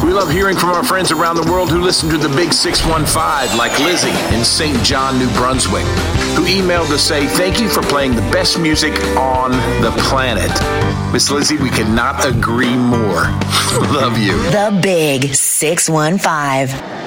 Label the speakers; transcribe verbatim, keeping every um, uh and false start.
Speaker 1: We love hearing from our friends around the world who listen to the Big six one five, like Lizzie in Saint John, New Brunswick, who emailed to say thank you for playing the best music on the planet. Miss Lizzie, we could not agree more. Love you.
Speaker 2: The Big six one five.